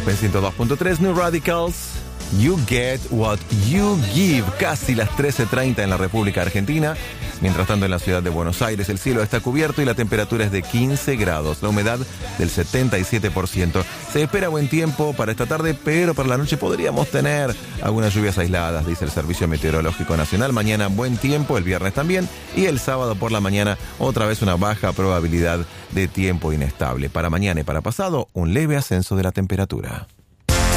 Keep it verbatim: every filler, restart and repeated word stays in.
Aspen ciento dos punto tres, New Radicals. You Get What You Give, casi las trece treinta en la República Argentina. Mientras tanto, en la ciudad de Buenos Aires el cielo está cubierto y la temperatura es de quince grados, la humedad del setenta y siete por ciento. Se espera buen tiempo para esta tarde, pero para la noche podríamos tener algunas lluvias aisladas, dice el Servicio Meteorológico Nacional. Mañana buen tiempo, el viernes también, y el sábado por la mañana otra vez una baja probabilidad de tiempo inestable. Para mañana y para pasado, un leve ascenso de la temperatura.